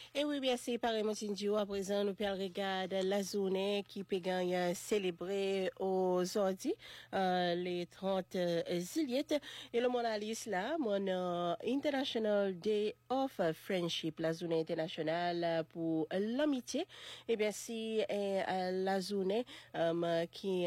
Et oui, bien, c'est pareil, mon Tindio. À présent, nous pouvons regarder la journée qui peut gagner célébrer aujourd'hui, les 30 juillet. Et le monaliste là, mon International Day of Friendship, la journée internationale pour l'amitié. Et bien, si la journée qui